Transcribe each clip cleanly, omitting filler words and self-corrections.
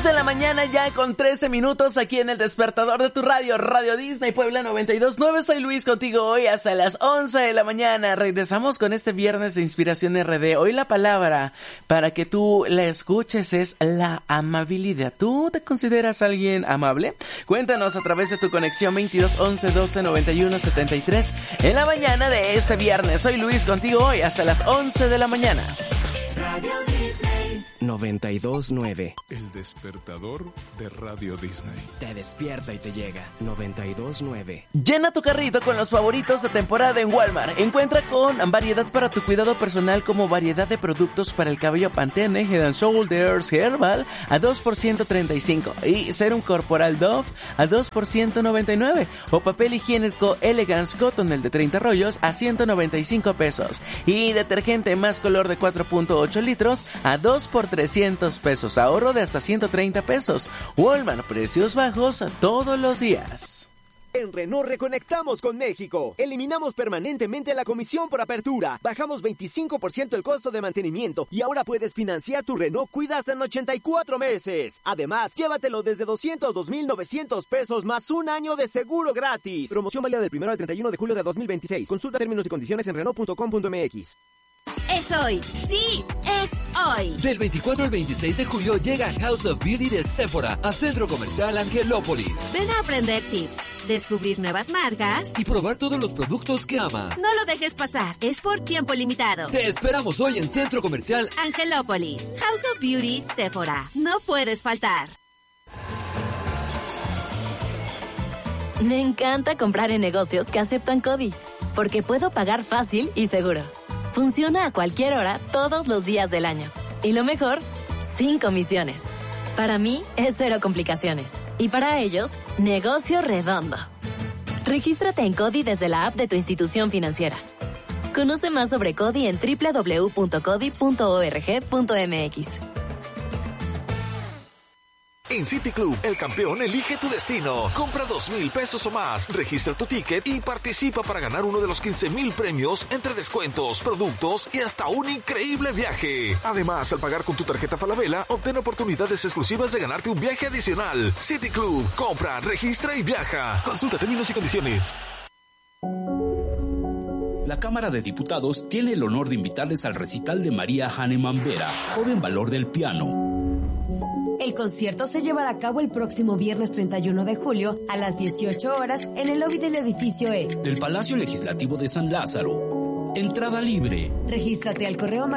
11 de la mañana ya con 13 minutos aquí en el despertador de tu radio, Radio Disney Puebla 92.9. Soy Luis contigo hoy hasta las 11 de la mañana. Regresamos con este viernes de Inspiración RD. Hoy la palabra para que tú la escuches es la amabilidad. ¿Tú te consideras alguien amable? Cuéntanos a través de tu conexión 22 11 12 91 73 en la mañana de este viernes. Soy Luis contigo hoy hasta las 11 de la mañana. Radio Disney 92.9. El despertador de Radio Disney. Te despierta y te llega. 92.9. Llena tu carrito con los favoritos de temporada en Walmart. Encuentra con variedad para tu cuidado personal, como variedad de productos para el cabello Pantene, Head and Shoulders, Herbal a 2 por 135 y Serum Corporal Dove a 2 por 199, o papel higiénico Elegance Cotton, el de 30 rollos, a 195 pesos, y detergente Más Color de 4.8 litros a 2 por 300 pesos, ahorro de hasta 130 pesos. Walmart, precios bajos todos los días. En Renault reconectamos con México. Eliminamos permanentemente la comisión por apertura. Bajamos 25% el costo de mantenimiento y ahora puedes financiar tu Renault Kwid hasta en 84 meses. Además, llévatelo desde 202,900 pesos más un año de seguro gratis. Promoción válida del 1 al 31 de julio de 2026. Consulta términos y condiciones en Renault.com.mx. Es hoy, sí, es hoy. Del 24 al 26 de julio llega House of Beauty de Sephora a Centro Comercial Angelópolis. Ven a aprender tips, descubrir nuevas marcas y probar todos los productos que amas. No lo dejes pasar, es por tiempo limitado. Te esperamos hoy en Centro Comercial Angelópolis. House of Beauty Sephora. No puedes faltar. Me encanta comprar en negocios que aceptan CODI, porque puedo pagar fácil y seguro. Funciona a cualquier hora, todos los días del año. Y lo mejor, sin comisiones. Para mí, es cero complicaciones. Y para ellos, negocio redondo. Regístrate en CODI desde la app de tu institución financiera. Conoce más sobre CODI en www.codi.org.mx. En City Club, el campeón elige tu destino. Compra 2,000 pesos o más, registra tu ticket y participa para ganar uno de los 15,000 premios entre descuentos, productos y hasta un increíble viaje. Además, al pagar con tu tarjeta Falabella, obtén oportunidades exclusivas de ganarte un viaje adicional. City Club, compra, registra y viaja. Consulta términos y condiciones. La Cámara de Diputados tiene el honor de invitarles al recital de María Hahnemann Vera, Joven Valor del Piano. El concierto se llevará a cabo el próximo viernes 31 de julio a las 18 horas en el lobby del edificio E del Palacio Legislativo de San Lázaro. Entrada libre. Regístrate al correo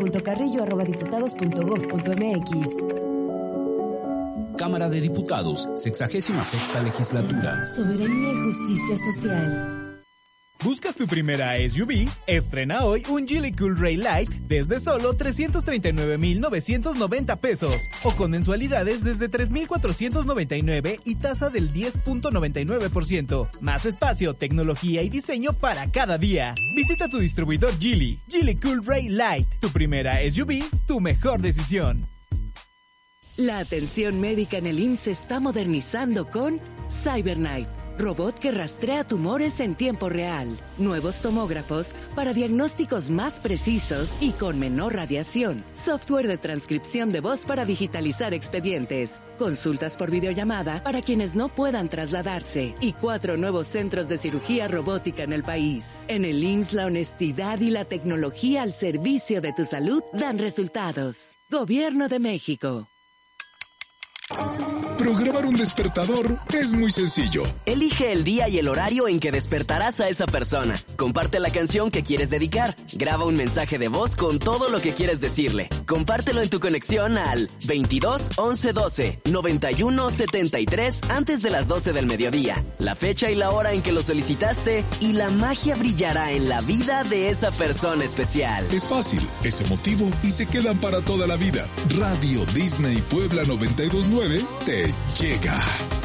marisol.carrillo@diputados.gov.mx. Cámara de Diputados, 66ª Legislatura. Soberanía y justicia social. ¿Buscas tu primera SUV? Estrena hoy un Geely Cool Ray Light desde solo 339,990 pesos o con mensualidades desde 3,499 y tasa del 10.99%. Más espacio, tecnología y diseño para cada día. Visita tu distribuidor Geely. Geely Cool Ray Light. Tu primera SUV, tu mejor decisión. La atención médica en el IMSS se está modernizando con CyberKnife, robot que rastrea tumores en tiempo real. Nuevos tomógrafos para diagnósticos más precisos y con menor radiación. Software de transcripción de voz para digitalizar expedientes. Consultas por videollamada para quienes no puedan trasladarse. Y 4 nuevos centros de cirugía robótica en el país. En el IMSS, la honestidad y la tecnología al servicio de tu salud dan resultados. Gobierno de México. Programar un despertador es muy sencillo. Elige el día y el horario en que despertarás a esa persona. Comparte la canción que quieres dedicar. Graba un mensaje de voz con todo lo que quieres decirle. Compártelo en tu conexión al 22 11 12 91 73 antes de las 12 del mediodía. La fecha y la hora en que lo solicitaste y la magia brillará en la vida de esa persona especial. Es fácil, es emotivo y se quedan para toda la vida. Radio Disney Puebla 92.9 te llega.